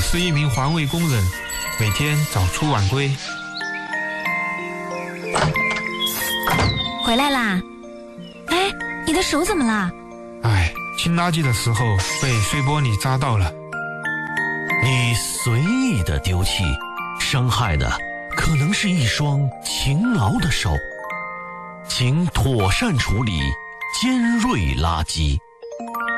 是一名环卫工人，每天早出晚归。 回来啦？哎，你的手怎么了？ 哎，清垃圾的时候被碎玻璃扎到了。 你随意的丢弃，伤害的可能是一双勤劳的手。请妥善处理尖锐垃圾。